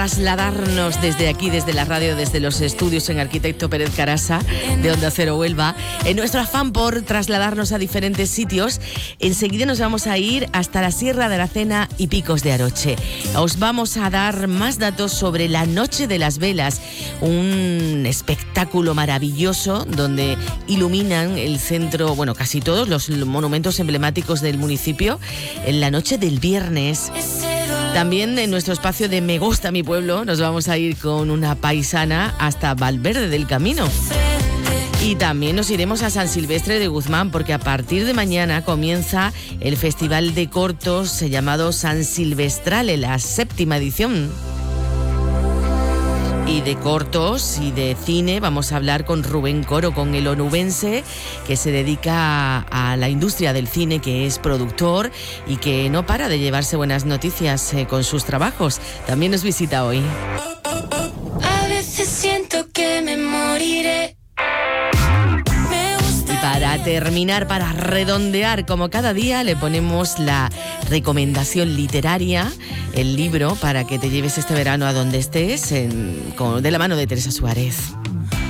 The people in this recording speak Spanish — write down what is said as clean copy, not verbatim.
Trasladarnos desde aquí, desde la radio, desde los estudios en Arquitecto Pérez Carasa de Onda Cero Huelva, en nuestro afán por trasladarnos a diferentes sitios. Enseguida nos vamos a ir hasta la Sierra de Aracena y Picos de Aroche. Os vamos a dar más datos sobre la Noche de las Velas, un espectáculo maravilloso donde iluminan el centro, bueno, casi todos los monumentos emblemáticos del municipio en la noche del viernes. También en nuestro espacio de Me Gusta Mi Pueblo nos vamos a ir con una paisana hasta Valverde del Camino. Y también nos iremos a San Silvestre de Guzmán, porque a partir de mañana comienza el Festival de Cortos llamado San Silvestrale, la 7ª edición. Y de cortos y de cine vamos a hablar con Rubén Coro, con el onubense que se dedica a la industria del cine, que es productor y que no para de llevarse buenas noticias con sus trabajos. También nos visita hoy. A veces siento que me moriré. Para terminar, para redondear, como cada día, le ponemos la recomendación literaria, el libro para que te lleves este verano a donde estés, de la mano de Teresa Suárez.